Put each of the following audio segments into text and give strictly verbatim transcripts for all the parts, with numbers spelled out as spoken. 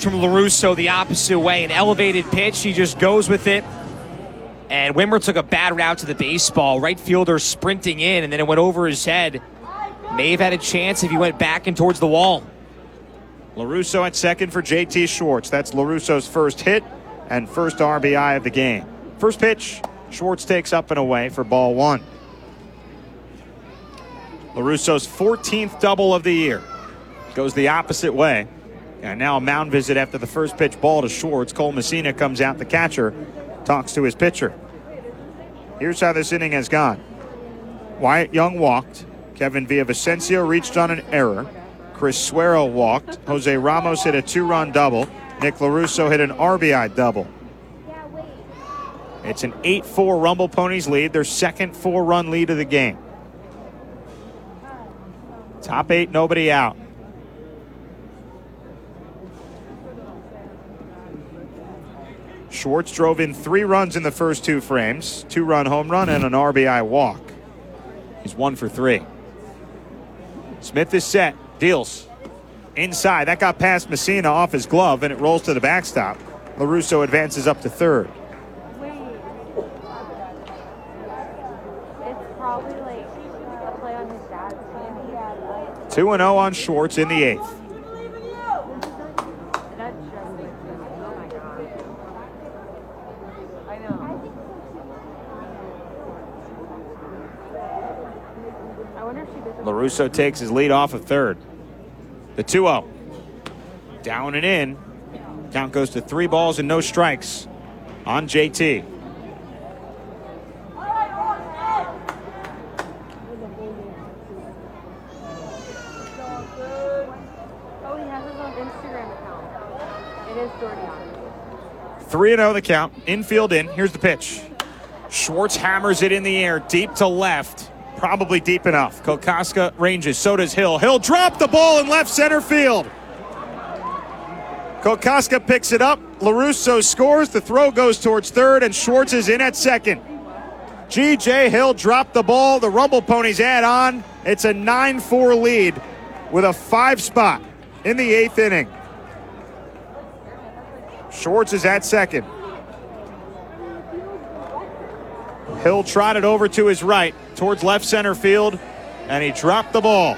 moved from LaRusso the opposite way. An elevated pitch. He just goes with it. And Wimmer took a bad route to the baseball. Right fielder sprinting in, and then it went over his head. May have had a chance if he went back and towards the wall. LaRusso at second for J T Schwartz. That's LaRusso's first hit and first R B I of the game. First pitch, Schwartz takes up and away for ball one. LaRusso's fourteenth double of the year. Goes the opposite way. And now a mound visit after the first pitch ball to Schwartz. Cole Messina comes out, the catcher, talks to his pitcher. Here's how this inning has gone. Wyatt Young walked. Kevin Villavicencio reached on an error. Chris Suero walked. Jose Ramos hit a two-run double. Nick LaRusso hit an R B I double. It's an eight four Rumble Ponies lead, their second four-run lead of the game. Top eight, nobody out. Schwartz drove in three runs in the first two frames. Two-run home run and an R B I walk. He's one for three. Smith is set. Deals. Inside. That got past Messina off his glove, and it rolls to the backstop. LaRusso advances up to third. Wait. It's probably like a play on his dad's team. two and oh on Schwartz in the eighth. LaRusso takes his lead off of third. The two oh. Down and in. Count goes to three balls and no strikes on J T. Oh, he has his own Instagram account. It is Jordan. three and oh the count. Infield in. Here's the pitch. Schwartz hammers it in the air, deep to left. Probably deep enough. Kokoska ranges. So does Hill. Hill dropped the ball in left center field. Kokoska picks it up. LaRusso scores. The throw goes towards third, and Schwartz is in at second. G J Hill dropped the ball. The Rumble Ponies add on. It's a nine four lead with a five spot in the eighth inning. Schwartz is at second. Hill trotted over to his right towards left center field, and he dropped the ball.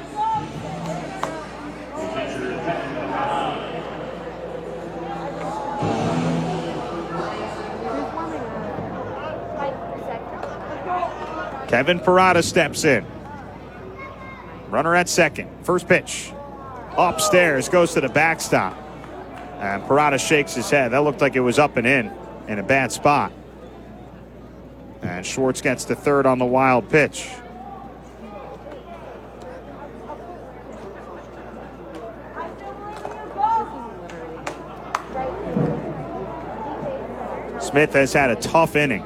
Kevin Parada steps in. Runner at second. First pitch. Upstairs, goes to the backstop. And Parada shakes his head. That looked like it was up and in, in a bad spot. And Schwartz gets to third on the wild pitch. Smith has had a tough inning.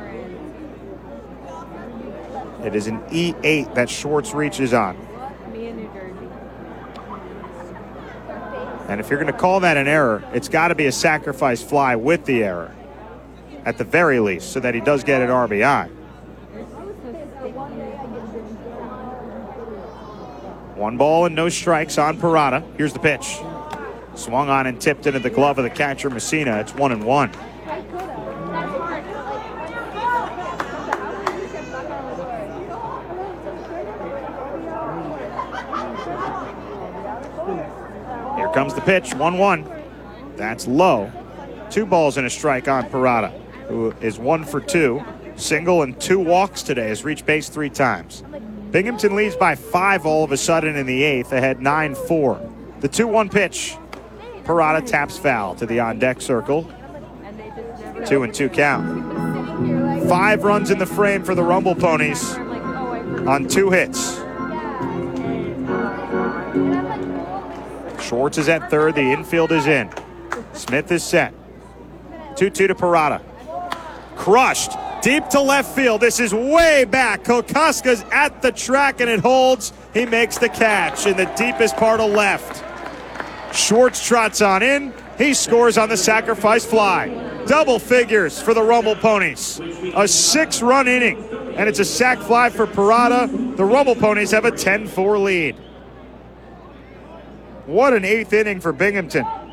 It is an E eight that Schwartz reaches on. Me in New Jersey. And if you're going to call that an error, it's got to be a sacrifice fly with the error, at the very least, so that he does get an R B I. One ball and no strikes on Parada. Here's the pitch. Swung on and tipped into the glove of the catcher, Messina. It's one and one. Here comes the pitch, one one. That's low. Two balls and a strike on Parada, who is one for two. Single and two walks today, has reached base three times. Binghamton leads by five all of a sudden in the eighth, ahead nine four. The two one pitch. Parada taps foul to the on-deck circle. Two and two count. Five runs in the frame for the Rumble Ponies on two hits. Schwartz is at third. The infield is in. Smith is set. two two to Parada. Crushed. Deep to left field. This is way back. Kokoska's at the track and it holds. He makes the catch in the deepest part of left. Schwartz trots on in. He scores on the sacrifice fly. Double figures for the Rumble Ponies. A six-run inning, and it's a sac fly for Parada. The Rumble Ponies have a ten four lead. What an eighth inning for Binghamton.